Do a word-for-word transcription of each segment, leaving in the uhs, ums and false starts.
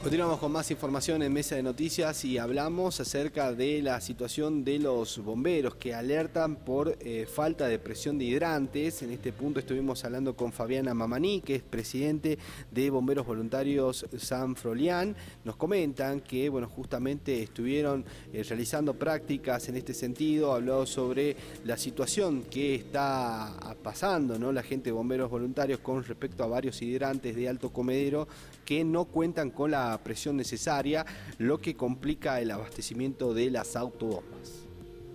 Continuamos con más información en Mesa de Noticias y hablamos acerca de la situación de los bomberos que alertan por eh, falta de presión de hidrantes. En este punto estuvimos hablando con Fabiana Mamaní, que es presidente de Bomberos Voluntarios San Frolián. Nos comentan que bueno, justamente estuvieron eh, realizando prácticas en este sentido, habló sobre la situación que está pasando, ¿no?, la gente de Bomberos Voluntarios con respecto a varios hidrantes de alto comedero que no cuentan con la presión necesaria, lo que complica el abastecimiento de las autobombas.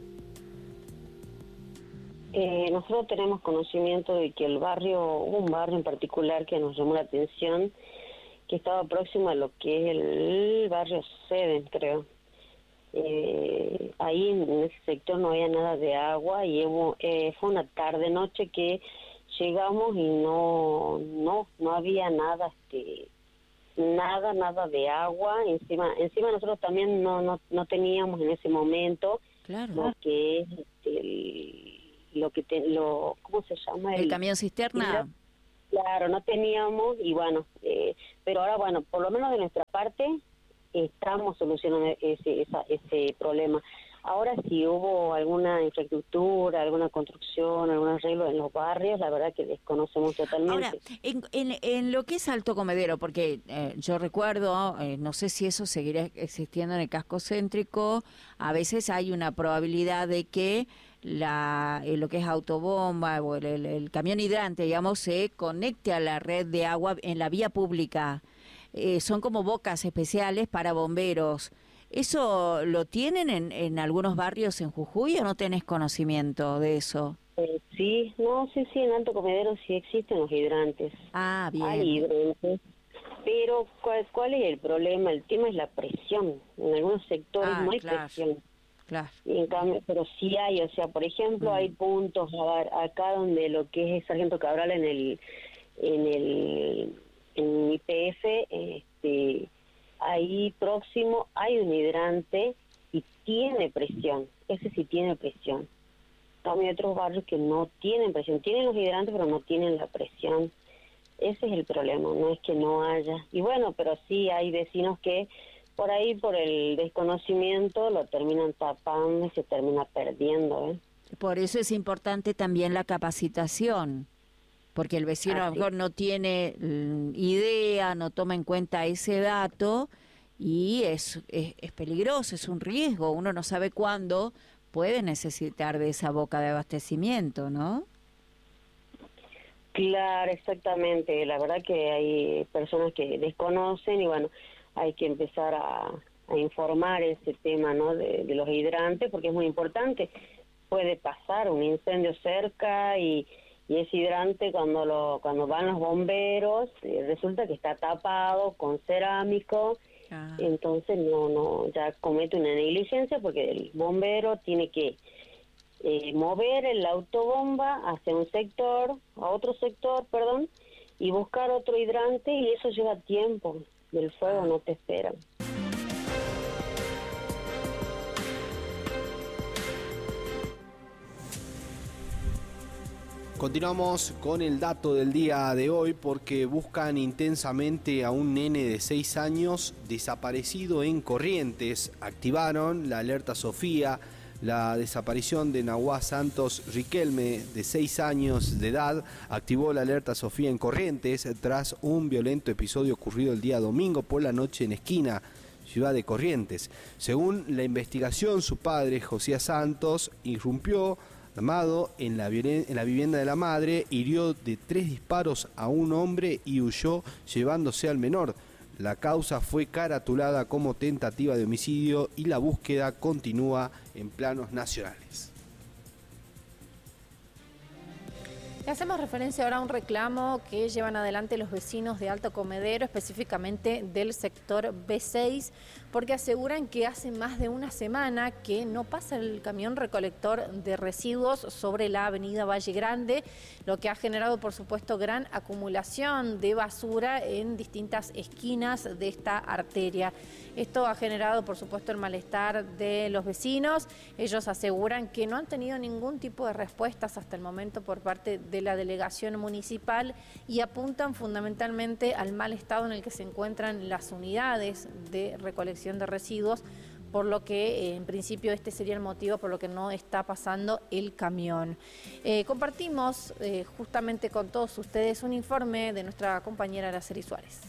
Eh, nosotros tenemos conocimiento de que el barrio, hubo un barrio en particular que nos llamó la atención, que estaba próximo a lo que es el barrio Seven, creo. Eh, ahí en ese sector no había nada de agua y hubo, eh, fue una tarde noche que llegamos y no no no había nada este nada nada de agua. Encima encima nosotros también no no no teníamos en ese momento, claro, lo que es este, el, lo que te, lo ¿cómo se llama? el, el camión cisterna. Claro, no teníamos y bueno, eh, pero ahora bueno, por lo menos de nuestra parte estamos solucionando ese esa, ese problema. Ahora, si hubo alguna infraestructura, alguna construcción, algún arreglo en los barrios, la verdad que desconocemos totalmente. Ahora, en, en, en lo que es Alto Comedero, porque eh, yo recuerdo, eh, no sé si eso seguirá existiendo en el casco céntrico, a veces hay una probabilidad de que la eh, lo que es autobomba o el, el, el camión hidrante, digamos, se conecte a la red de agua en la vía pública. Eh, son como bocas especiales para bomberos. ¿Eso lo tienen en, en algunos barrios en Jujuy o no tenés conocimiento de eso? Eh, sí, no, sí, sí, en Alto Comedero sí existen los hidrantes. Ah, bien. Hay hidrantes, pero ¿cuál, cuál es el problema? El tema es la presión. En algunos sectores ah, no hay claro, presión. Claro. En cambio, pero sí hay, o sea, por ejemplo, mm. hay puntos a ver, acá donde lo que es Sargento Cabral en el en el en I P F, este, ahí próximo hay un hidrante y tiene presión, ese sí tiene presión. También hay otros barrios que no tienen presión, tienen los hidrantes pero no tienen la presión. Ese es el problema, no es que no haya. Y bueno, pero sí hay vecinos que por ahí, por el desconocimiento, lo terminan tapando y se termina perdiendo, ¿eh? Por eso es importante también la capacitación, porque el vecino Así. a lo mejor no tiene mm, idea, no toma en cuenta ese dato y es, es, es peligroso, es un riesgo. Uno no sabe cuándo puede necesitar de esa boca de abastecimiento, ¿no? Claro, exactamente. La verdad que hay personas que desconocen y bueno, hay que empezar a, a informar ese tema, ¿no?, de, de los hidrantes, porque es muy importante. Puede pasar un incendio cerca y, y ese hidrante cuando lo cuando van los bomberos eh, resulta que está tapado con cerámico, ah. entonces no no ya comete una negligencia porque el bombero tiene que eh, mover el autobomba hacia un sector, a otro sector, perdón, y buscar otro hidrante y eso lleva tiempo. Del fuego no te esperan. Continuamos con el dato del día de hoy porque buscan intensamente a un nene de seis años desaparecido en Corrientes. Activaron la alerta Sofía. La desaparición de Nahuá Santos Riquelme, de seis años de edad, activó la alerta Sofía en Corrientes tras un violento episodio ocurrido el día domingo por la noche en Esquina, ciudad de Corrientes. Según la investigación, su padre, José Santos, irrumpió armado en la, en la vivienda de la madre, hirió de tres disparos a un hombre y huyó llevándose al menor. La causa fue caratulada como tentativa de homicidio y la búsqueda continúa en planos nacionales. Hacemos referencia ahora a un reclamo que llevan adelante los vecinos de Alto Comedero, específicamente del sector B seis, porque aseguran que hace más de una semana que no pasa el camión recolector de residuos sobre la avenida Valle Grande, lo que ha generado, por supuesto, gran acumulación de basura en distintas esquinas de esta arteria. Esto ha generado, por supuesto, el malestar de los vecinos. Ellos aseguran que no han tenido ningún tipo de respuestas hasta el momento por parte de de la delegación municipal y apuntan fundamentalmente al mal estado en el que se encuentran las unidades de recolección de residuos, por lo que eh, en principio este sería el motivo por lo que no está pasando el camión. Eh, compartimos eh, justamente con todos ustedes un informe de nuestra compañera Araceli Suárez.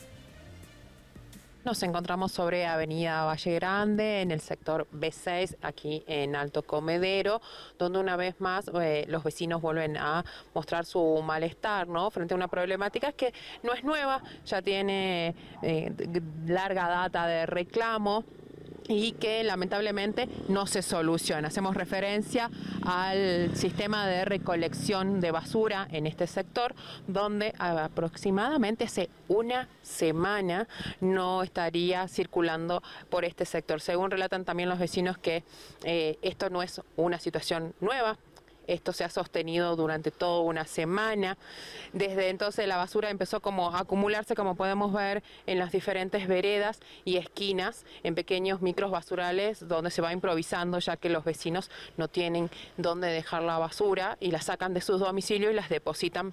Nos encontramos sobre Avenida Valle Grande, en el sector B seis, aquí en Alto Comedero, donde una vez más eh, los vecinos vuelven a mostrar su malestar, ¿no?, frente a una problemática que no es nueva, ya tiene eh, larga data de reclamo y que lamentablemente no se soluciona. Hacemos referencia al sistema de recolección de basura en este sector, donde aproximadamente hace una semana no estaría circulando por este sector. Según relatan también los vecinos que eh, esto no es una situación nueva. Esto se ha sostenido durante toda una semana. Desde entonces la basura empezó como a acumularse, como podemos ver, en las diferentes veredas y esquinas, en pequeños micros basurales donde se va improvisando, ya que los vecinos no tienen dónde dejar la basura y la sacan de sus domicilios y las depositan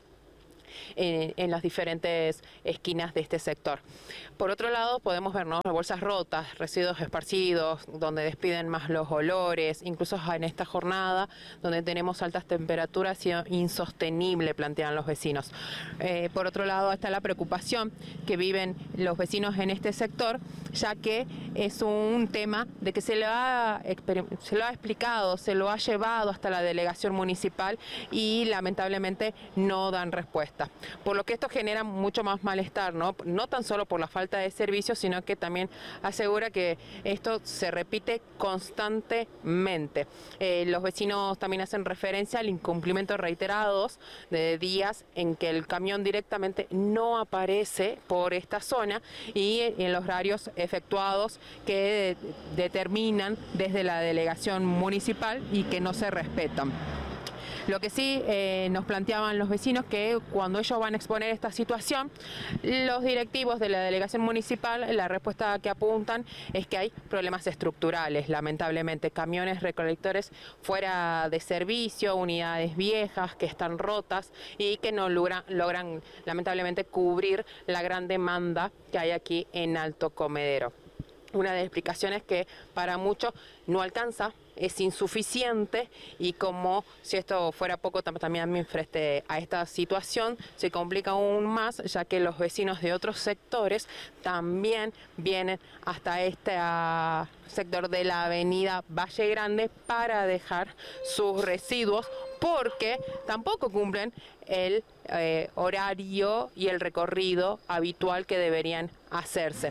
En, en las diferentes esquinas de este sector. Por otro lado, podemos ver, ¿no?, bolsas rotas, residuos esparcidos, donde despiden más los olores. Incluso en esta jornada, donde tenemos altas temperaturas, ha sido insostenible, plantean los vecinos. Eh, por otro lado, está la preocupación que viven los vecinos en este sector, ya que es un tema de que se lo ha, se lo ha explicado, se lo ha llevado hasta la delegación municipal y lamentablemente no dan respuesta. Por lo que esto genera mucho más malestar, ¿no? No tan solo por la falta de servicios, sino que también asegura que esto se repite constantemente. Eh, los vecinos también hacen referencia al incumplimiento reiterados de días en que el camión directamente no aparece por esta zona y en los horarios efectuados que determinan desde la delegación municipal y que no se respetan. Lo que sí eh, nos planteaban los vecinos que cuando ellos van a exponer esta situación, los directivos de la delegación municipal, la respuesta que apuntan es que hay problemas estructurales, lamentablemente, camiones recolectores fuera de servicio, unidades viejas que están rotas y que no logran, logran lamentablemente cubrir la gran demanda que hay aquí en Alto Comedero. Una de las explicaciones que para muchos no alcanza, es insuficiente y como si esto fuera poco también frente a esta situación se complica aún más, ya que los vecinos de otros sectores también vienen hasta este uh, sector de la avenida Valle Grande para dejar sus residuos porque tampoco cumplen el eh, horario y el recorrido habitual que deberían hacerse.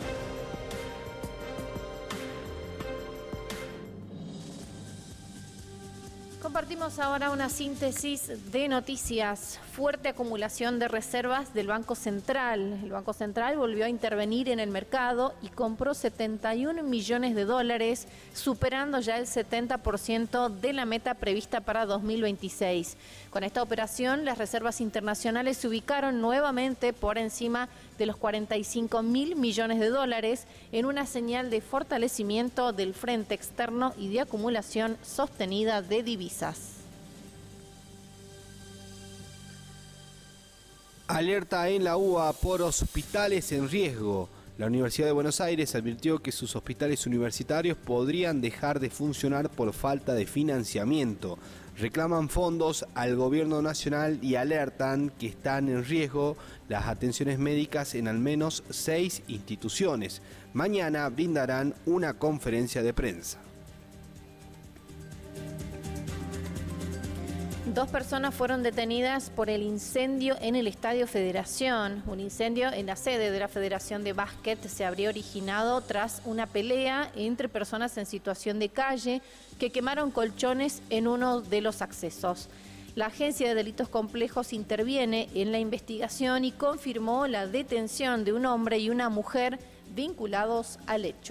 Compartimos ahora una síntesis de noticias. Fuerte acumulación de reservas del Banco Central. El Banco Central volvió a intervenir en el mercado y compró setenta y un millones de dólares, superando ya el setenta por ciento de la meta prevista para dos mil veintiséis. Con esta operación, las reservas internacionales se ubicaron nuevamente por encima de los cuarenta y cinco mil millones de dólares en una señal de fortalecimiento del frente externo y de acumulación sostenida de divisas. Alerta en la U B A por hospitales en riesgo. La Universidad de Buenos Aires advirtió que sus hospitales universitarios podrían dejar de funcionar por falta de financiamiento. Reclaman fondos al gobierno nacional y alertan que están en riesgo las atenciones médicas en al menos seis instituciones. Mañana brindarán una conferencia de prensa. Dos personas fueron detenidas por el incendio en el Estadio Federación. Un incendio en la sede de la Federación de Básquet se habría originado tras una pelea entre personas en situación de calle que quemaron colchones en uno de los accesos. La Agencia de Delitos Complejos interviene en la investigación y confirmó la detención de un hombre y una mujer vinculados al hecho.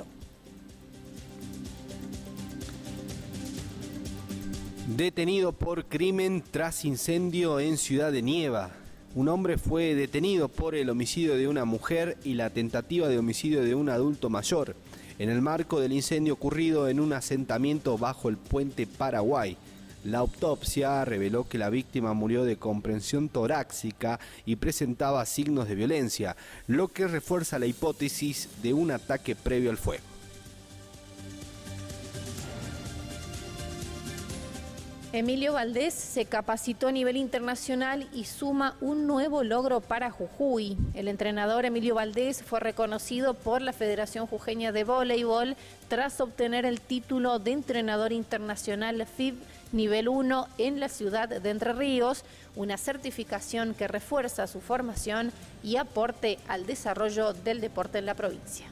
Detenido por crimen tras incendio en Ciudad de Nieva. Un hombre fue detenido por el homicidio de una mujer y la tentativa de homicidio de un adulto mayor, en el marco del incendio ocurrido en un asentamiento bajo el puente Paraguay. La autopsia reveló que la víctima murió de comprensión torácica y presentaba signos de violencia, lo que refuerza la hipótesis de un ataque previo al fuego. Emilio Valdés se capacitó a nivel internacional y suma un nuevo logro para Jujuy. El entrenador Emilio Valdés fue reconocido por la Federación Jujeña de Voleibol tras obtener el título de entrenador internacional F I B nivel uno en la ciudad de Entre Ríos, una certificación que refuerza su formación y aporte al desarrollo del deporte en la provincia.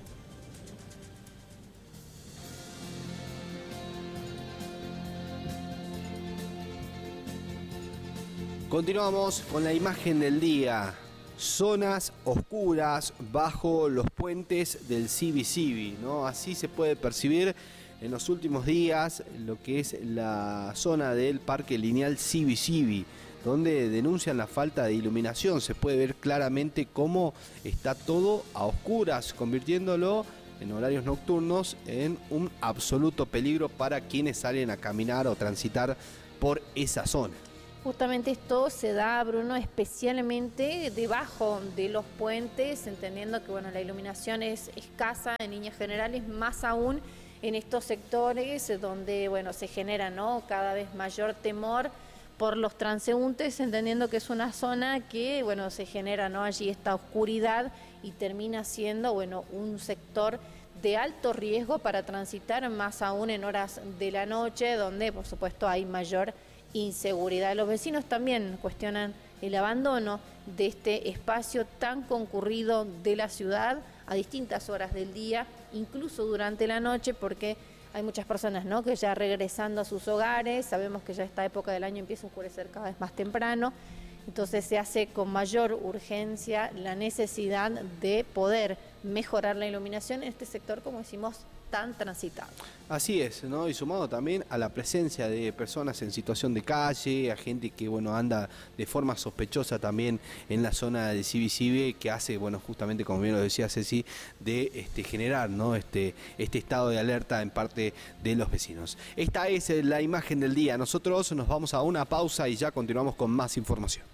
Continuamos con la imagen del día. Zonas oscuras bajo los puentes del Civi Civi, ¿no? Así se puede percibir en los últimos días lo que es la zona del Parque Lineal Civi Civi, donde denuncian la falta de iluminación. Se puede ver claramente cómo está todo a oscuras, convirtiéndolo en horarios nocturnos en un absoluto peligro para quienes salen a caminar o transitar por esa zona. Justamente esto se da, Bruno, especialmente debajo de los puentes, entendiendo que bueno, la iluminación es escasa en líneas generales, más aún en estos sectores donde bueno, se genera, ¿no?, cada vez mayor temor por los transeúntes, entendiendo que es una zona que bueno, se genera, ¿no?, allí esta oscuridad y termina siendo bueno, un sector de alto riesgo para transitar, más aún en horas de la noche, donde por supuesto hay mayor inseguridad. Los vecinos también cuestionan el abandono de este espacio tan concurrido de la ciudad a distintas horas del día, incluso durante la noche, porque hay muchas personas, ¿no?, que ya regresando a sus hogares, sabemos que ya esta época del año empieza a oscurecer cada vez más temprano, entonces se hace con mayor urgencia la necesidad de poder mejorar la iluminación en este sector, como decimos, tan transitado. Así es, ¿no? Y sumado también a la presencia de personas en situación de calle, a gente que bueno anda de forma sospechosa también en la zona de Civi Civi, que hace, bueno, justamente como bien lo decía Ceci, de este, generar, ¿no?, este, este estado de alerta en parte de los vecinos. Esta es la imagen del día. Nosotros nos vamos a una pausa y ya continuamos con más información.